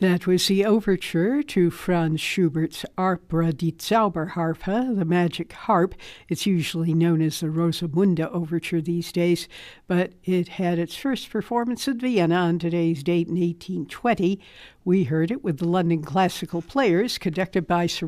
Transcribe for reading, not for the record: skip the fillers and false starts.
That was the overture to Franz Schubert's Opera Die Zauberharfe, the Magic Harp. It's usually known as the Rosamunde Overture these days, but it had its first performance in Vienna on today's date in 1820. We heard it with the London Classical Players, conducted by Sir